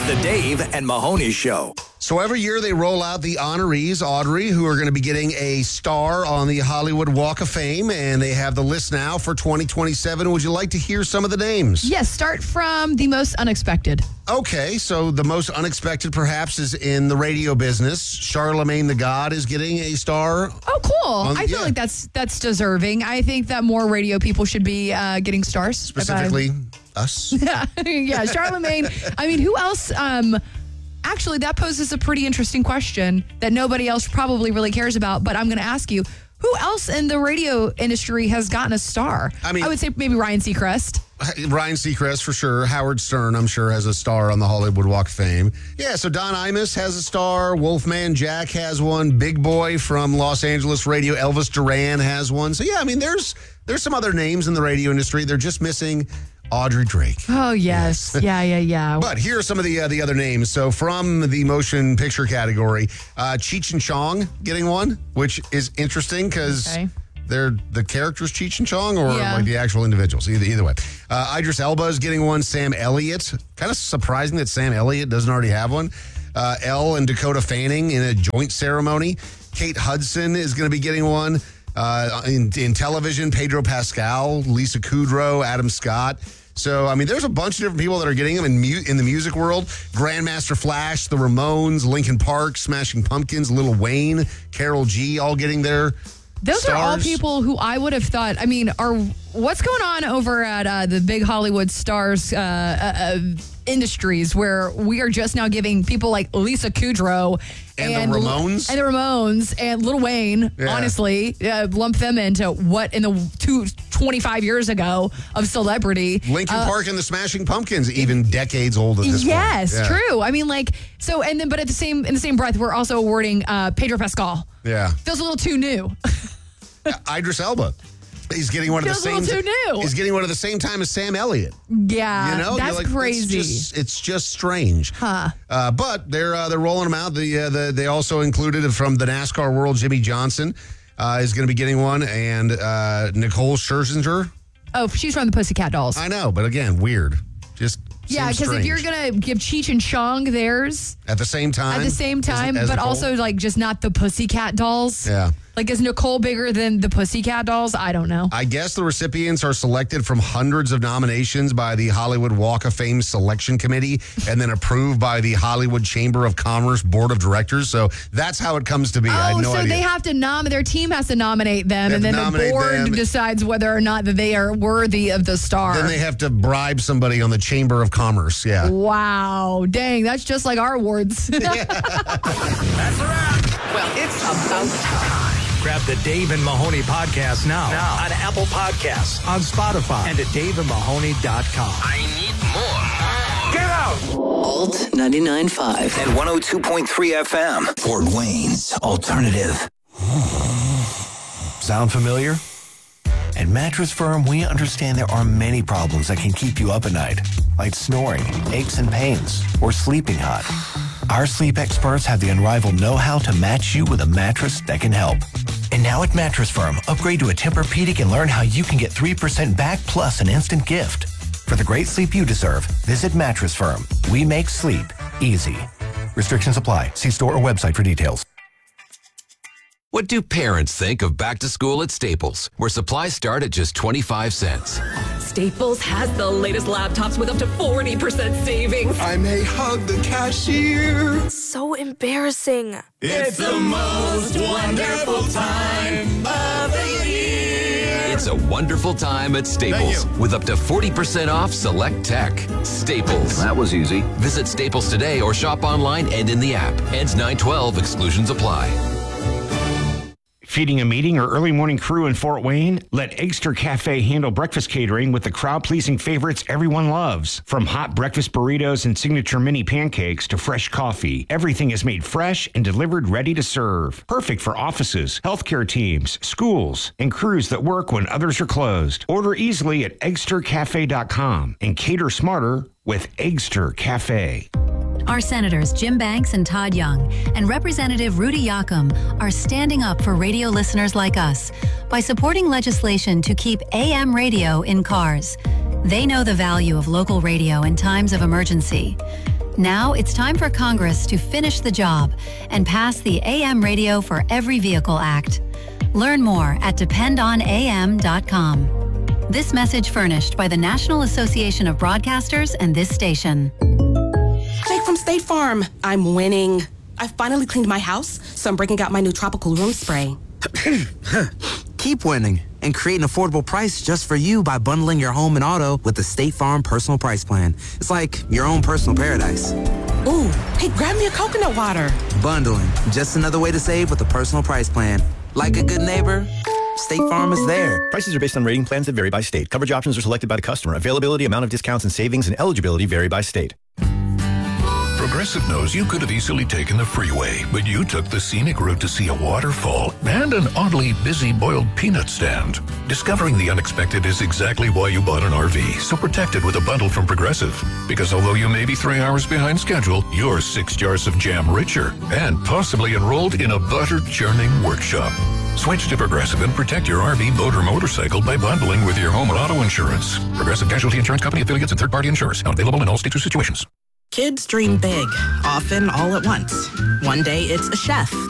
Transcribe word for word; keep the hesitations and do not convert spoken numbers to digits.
It's the Dave and Mahoney Show. So every year they roll out the honorees, Audrey, who are going to be getting a star on the Hollywood Walk of Fame, and they have the list now for twenty twenty-seven. Would you like to hear some of the names? Yes, start from the most unexpected. Okay, so the most unexpected perhaps is in the radio business. Charlemagne the God is getting a star. Oh, cool. On- I feel yeah. like that's that's deserving. I think that more radio people should be uh, getting stars. Specifically us. Yeah, yeah, Charlemagne. I mean, who else? Um, actually, that poses a pretty interesting question that nobody else probably really cares about, but I'm going to ask you, who else in the radio industry has gotten a star? I mean- I would say maybe Ryan Seacrest. Ryan Seacrest, for sure. Howard Stern, I'm sure, has a star on the Hollywood Walk of Fame. Yeah, so Don Imus has a star. Wolfman Jack has one. Big Boy from Los Angeles radio, Elvis Duran has one. So, yeah, I mean, there's there's some other names in the radio industry. They're just missing Audrey Drake. Oh, yes. yeah, yeah, yeah. But here are some of the uh, the other names. So from the motion picture category, uh, Cheech and Chong getting one, which is interesting because Okay. they're the characters Cheech and Chong or Yeah. like the actual individuals. Either either way. Uh, Idris Elba is getting one. Sam Elliott. Kind of surprising that Sam Elliott doesn't already have one. Uh, Elle and Dakota Fanning in a joint ceremony. Kate Hudson is going to be getting one. Uh, in, in television, Pedro Pascal, Lisa Kudrow, Adam Scott. So, I mean, there's a bunch of different people that are getting them in, mu- in the music world. Grandmaster Flash, the Ramones, Linkin Park, Smashing Pumpkins, Lil Wayne, Karol G, all getting their Those stars. are all people who I would have thought, I mean, are what's going on over at uh, the big Hollywood stars uh, uh, uh, industries where we are just now giving people like Lisa Kudrow And the Ramones? and the Ramones and Lil Wayne, Yeah. honestly, uh, lump them into what in the two, twenty-five years ago of celebrity. Linkin Uh, Park and the Smashing Pumpkins, even decades old at this Yes, point. Yeah. true. I mean, like, so, and then, but at the same, in the same breath, we're also awarding uh, Pedro Pascal. Yeah. Feels a little too new. Idris Elba. He's getting one at the Feels a same little too new. He's getting one at the same time as Sam Elliott. Yeah, You know, that's You're like, crazy. It's just, it's just strange. Huh. Uh, but they're uh, they're rolling them out. The, uh, the they also included from the NASCAR world, Jimmy Johnson uh, is going to be getting one, and uh, Nicole Scherzinger. Oh, she's from the Pussycat Dolls. I know, but again, weird. Just yeah, seems because if strange. you're gonna give Cheech and Chong theirs at the same time, at the same as- time, as but Nicole? also like just not the Pussycat Dolls. Yeah. Like, is Nicole bigger than the Pussycat Dolls? I don't know. I guess the recipients are selected from hundreds of nominations by the Hollywood Walk of Fame Selection Committee and then approved by the Hollywood Chamber of Commerce Board of Directors. So that's how it comes to be. I Oh, had no so idea. they have to nominate, their team has to nominate them, They and have then to the nominate board them. decides whether or not that they are worthy of the star. Then they have to bribe somebody on the Chamber of Commerce. Yeah. Wow. Dang, that's just like our awards. That's a wrap. Well, it's about time. Grab the Dave and Mahoney podcast now, now on Apple Podcasts, on Spotify, and at dave and mahoney dot com. I need more. Get out! Alt ninety-nine point five And one oh two point three F M. Fort Wayne's Alternative. Sound familiar? At Mattress Firm, we understand there are many problems that can keep you up at night, like snoring, aches and pains, or sleeping hot. Our sleep experts have the unrivaled know-how to match you with a mattress that can help. And now at Mattress Firm, upgrade to a Tempur-Pedic and learn how you can get three percent back plus an instant gift. For the great sleep you deserve, visit Mattress Firm. We make sleep easy. Restrictions apply. See store or website for details. What do parents think of back to school at Staples, where supplies start at just twenty-five cents? Staples has the latest laptops with up to forty percent savings. I may hug the cashier. So embarrassing. It's the most wonderful time of the year. It's a wonderful time at Staples, with up to forty percent off select tech. Staples. That was easy. Visit Staples today or shop online and in the app. Ends nine twelve. Exclusions apply. Feeding a meeting or early morning crew in Fort Wayne? Let Eggster Cafe handle breakfast catering with the crowd-pleasing favorites everyone loves. From hot breakfast burritos and signature mini pancakes to fresh coffee, everything is made fresh and delivered ready to serve. Perfect for offices, healthcare teams, schools, and crews that work when others are closed. Order easily at eggster cafe dot com and cater smarter with Eggster Cafe. Our senators Jim Banks and Todd Young and Representative Rudy Yakum are standing up for radio listeners like us by supporting legislation to keep A M radio in cars. They know the value of local radio in times of emergency. Now it's time for Congress to finish the job and pass the A M Radio for Every Vehicle Act. Learn more at depend on A M dot com. This message furnished by the National Association of Broadcasters and this station. Jake from State Farm. I'm winning. I finally cleaned my house, so I'm breaking out my new tropical room spray. Keep winning and create an affordable price just for you by bundling your home and auto with the State Farm Personal Price Plan. It's like your own personal paradise. Ooh, hey, grab me a coconut water. Bundling, just another way to save with a personal price plan. Like a good neighbor, State Farm is there. Prices are based on rating plans that vary by state. Coverage options are selected by the customer. Availability, amount of discounts and savings, and eligibility vary by state. Progressive knows you could have easily taken the freeway, but you took the scenic route to see a waterfall and an oddly busy boiled peanut stand. Discovering the unexpected is exactly why you bought an R V, so protect it with a bundle from Progressive. Because although you may be three hours behind schedule, you're six jars of jam richer and possibly enrolled in a butter-churning workshop. Switch to Progressive and protect your R V, boat, or motorcycle by bundling with your home and auto insurance. Progressive Casualty Insurance Company affiliates and third-party insurers. Not available in all states or situations. Kids dream big, often all at once. One day it's a chef.